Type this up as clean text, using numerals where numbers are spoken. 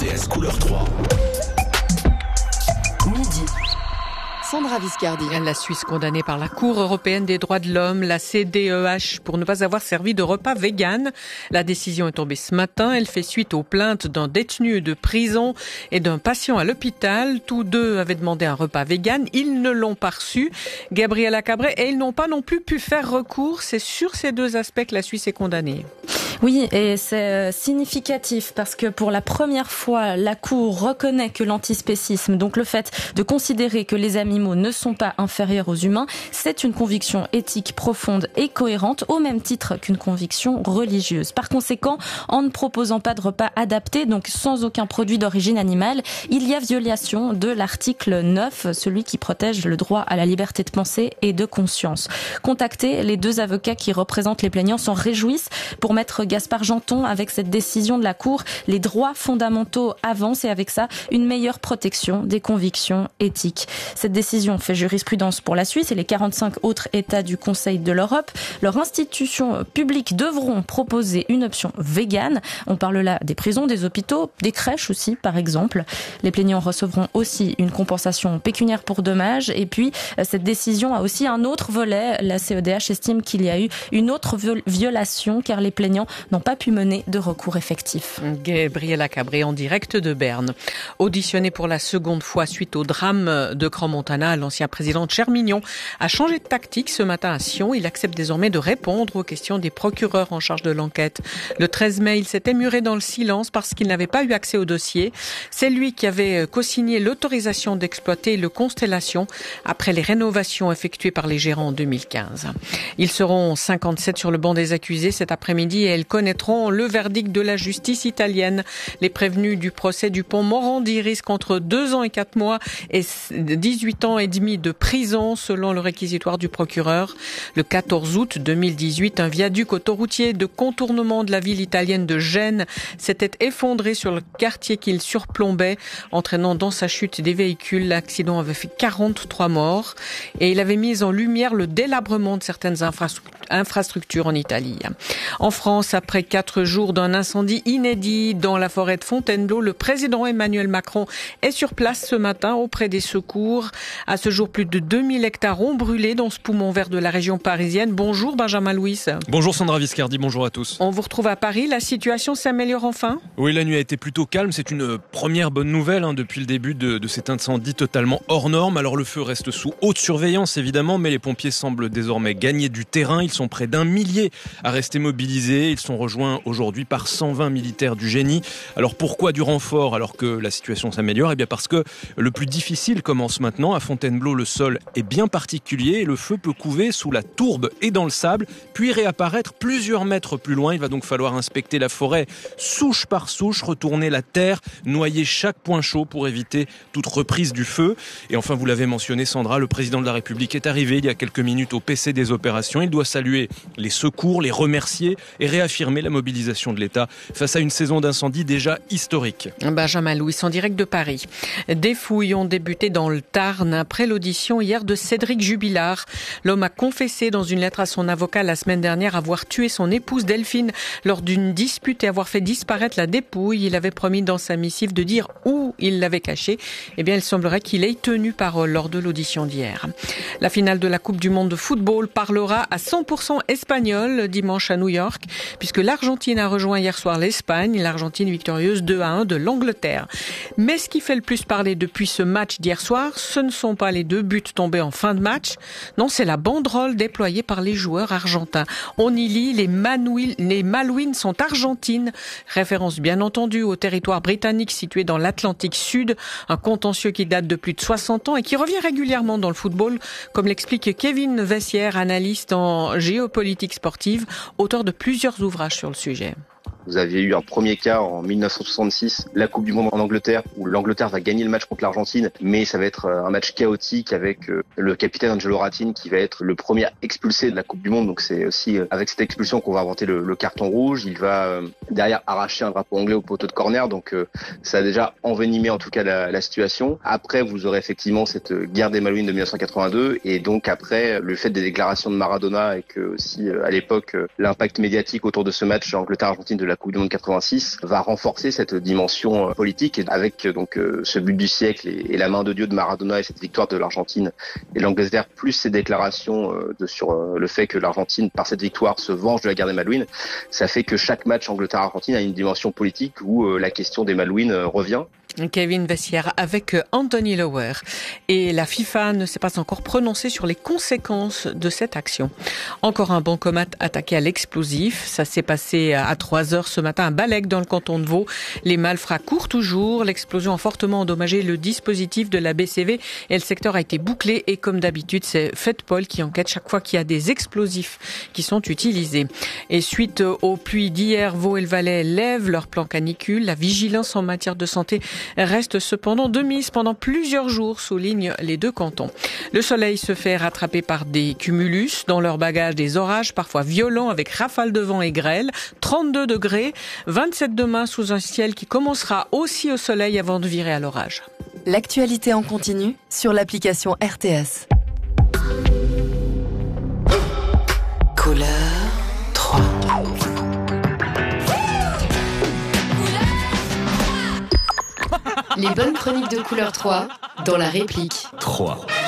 GPS couleur 3. Midi. Sandra Viscardi. La Suisse condamnée par la Cour européenne des droits de l'homme, la CDEH, pour ne pas avoir servi de repas vegan. La décision est tombée ce matin. Elle fait suite aux plaintes d'un détenu de prison et d'un patient à l'hôpital. Tous deux avaient demandé un repas vegan. Ils ne l'ont pas reçu. Gabriela Cabré, et ils n'ont pas non plus pu faire recours. C'est sur ces deux aspects que la Suisse est condamnée. Oui, et c'est significatif parce que pour la première fois, la Cour reconnaît que l'antispécisme, donc le fait de considérer que les animaux ne sont pas inférieurs aux humains, c'est une conviction éthique profonde et cohérente au même titre qu'une conviction religieuse. Par conséquent, en ne proposant pas de repas adaptés, donc sans aucun produit d'origine animale, il y a violation de l'article 9, celui qui protège le droit à la liberté de pensée et de conscience. Contactés, les deux avocats qui représentent les plaignants s'en réjouissent. Pour Maître Gaspard Janton, avec cette décision de la Cour, les droits fondamentaux avancent et avec ça, une meilleure protection des convictions éthiques. Cette décision fait jurisprudence pour la Suisse et les 45 autres États du Conseil de l'Europe. Leurs institutions publiques devront proposer une option végane. On parle là des prisons, des hôpitaux, des crèches aussi, par exemple. Les plaignants recevront aussi une compensation pécuniaire pour dommages. Et puis, cette décision a aussi un autre volet. La CEDH estime qu'il y a eu une autre violation car les plaignants n'ont pas pu mener de recours effectif. Gabriela Cabré en direct de Berne. Auditionné pour la seconde fois suite au drame de Crans-Montana, l'ancien président de Chermignon a changé de tactique ce matin à Sion. Il accepte désormais de répondre aux questions des procureurs en charge de l'enquête. Le 13 mai, il s'était muré dans le silence parce qu'il n'avait pas eu accès au dossier. C'est lui qui avait co-signé l'autorisation d'exploiter le Constellation après les rénovations effectuées par les gérants en 2015. Ils seront 57 sur le banc des accusés cet après-midi et elles connaîtront le verdict de la justice italienne. Les prévenus du procès du pont Morandi risquent entre 2 ans et 4 mois et 18 ans et demi de prison selon le réquisitoire du procureur. Le 14 août 2018, un viaduc autoroutier de contournement de la ville italienne de Gênes s'était effondré sur le quartier qu'il surplombait, entraînant dans sa chute des véhicules. L'accident avait fait 43 morts et il avait mis en lumière le délabrement de certaines infrastructures en Italie. En France, après 4 jours d'un incendie inédit dans la forêt de Fontainebleau, le président Emmanuel Macron est sur place ce matin auprès des secours. À ce jour, plus de 2000 hectares ont brûlé dans ce poumon vert de la région parisienne. Bonjour Benjamin Louis. Bonjour Sandra Viscardi, bonjour à tous. On vous retrouve à Paris, la situation s'améliore enfin ? Oui, la nuit a été plutôt calme, c'est une première bonne nouvelle depuis le début de cet incendie totalement hors norme. Alors le feu reste sous haute surveillance évidemment, mais les pompiers semblent désormais gagner du terrain. Ils sont près d'1 millier à rester mobilisés. Ils sont rejoints aujourd'hui par 120 militaires du génie. Alors pourquoi du renfort alors que la situation s'améliore ? Eh bien parce que le plus difficile commence maintenant. À Fontainebleau, le sol est bien particulier et le feu peut couver sous la tourbe et dans le sable, puis réapparaître plusieurs mètres plus loin. Il va donc falloir inspecter la forêt souche par souche, retourner la terre, noyer chaque point chaud pour éviter toute reprise du feu. Et enfin, vous l'avez mentionné Sandra, le président de la République est arrivé il y a quelques minutes au PC des opérations. Il doit saluer les secours, les remercier et réaffirmer la mobilisation de l'État face à une saison d'incendie déjà historique. Benjamin Louis, en direct de Paris. Des fouilles ont débuté dans le Tarn après l'audition hier de Cédric Jubilard. L'homme a confessé dans une lettre à son avocat la semaine dernière avoir tué son épouse Delphine lors d'une dispute et avoir fait disparaître la dépouille. Il avait promis dans sa missive de dire où il l'avait cachée. Eh bien, il semblerait qu'il ait tenu parole lors de l'audition d'hier. La finale de la Coupe du Monde de football parlera à 100% espagnol dimanche à New York, puisque l'Argentine a rejoint hier soir l'Espagne, l'Argentine victorieuse 2-1 de l'Angleterre. Mais ce qui fait le plus parler depuis ce match d'hier soir, ce ne sont pas les 2 buts tombés en fin de match, non, c'est la banderole déployée par les joueurs argentins. On y lit « Les Malouines sont argentines », référence bien entendu au territoire britannique situé dans l'Atlantique Sud, un contentieux qui date de plus de 60 ans et qui revient régulièrement dans le football, comme l'explique Kevin Vessière, analyste en géopolitique sportive, auteur de plusieurs ouvrages sur le sujet. Vous aviez eu un premier cas en 1966, la Coupe du Monde en Angleterre, où l'Angleterre va gagner le match contre l'Argentine, mais ça va être un match chaotique avec le capitaine Angelo Rattin qui va être le premier expulsé de la Coupe du Monde. Donc c'est aussi avec cette expulsion qu'on va inventer le carton rouge. Il va derrière arracher un drapeau anglais au poteau de corner, donc ça a déjà envenimé en tout cas la situation. Après, vous aurez effectivement cette guerre des Malouines de 1982, et donc après le fait des déclarations de Maradona et que aussi à l'époque l'impact médiatique autour de ce match Angleterre-Argentine de la Coupe du Monde 86 va renforcer cette dimension politique avec donc ce but du siècle et la main de Dieu de Maradona et cette victoire de l'Argentine et de l'Angleterre, plus ces déclarations sur le fait que l'Argentine, par cette victoire, se venge de la guerre des Malouines. Ça fait que chaque match Angleterre-Argentine a une dimension politique où la question des Malouines revient. Kevin Vessière avec Anthony Lower. Et la FIFA ne s'est pas encore prononcée sur les conséquences de cette action. Encore un bancomat attaqué à l'explosif. Ça s'est passé à 3h ce matin à Balec dans le canton de Vaud. Les malfrats courent toujours. L'explosion a fortement endommagé le dispositif de la BCV et le secteur a été bouclé. Et comme d'habitude, c'est FedPol qui enquête chaque fois qu'il y a des explosifs qui sont utilisés. Et suite aux pluies d'hier, Vaud et le Valais lèvent leur plan canicule. La vigilance en matière de santé reste cependant de mise pendant plusieurs jours, soulignent les deux cantons. Le soleil se fait rattraper par des cumulus. Dans leur bagage, des orages parfois violents avec rafales de vent et grêle. 32 degrés, 27 demain sous un ciel qui commencera aussi au soleil avant de virer à l'orage. L'actualité en continu sur l'application RTS. Couleur 3. Les bonnes chroniques de Couleur 3 dans la réplique. 3.